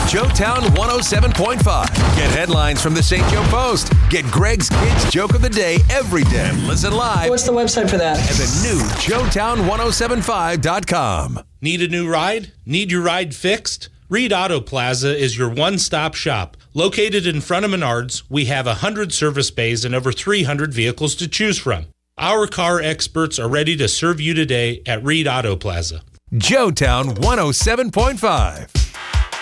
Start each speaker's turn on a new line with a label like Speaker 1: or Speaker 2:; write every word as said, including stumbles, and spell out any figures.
Speaker 1: Joetown one oh seven point five. Get headlines from the Saint Joe Post. Get Greg's Kids Joke of the Day every day. Listen live.
Speaker 2: What's the website for that?
Speaker 1: At the new Joetown ten seventy-five dot com.
Speaker 3: Need a new ride? Need your ride fixed? Reed Auto Plaza is your one-stop shop. Located in front of Menards, we have one hundred service bays and over three hundred vehicles to choose from. Our car experts are ready to serve you today at Reed Auto Plaza.
Speaker 1: Joetown one oh seven point five.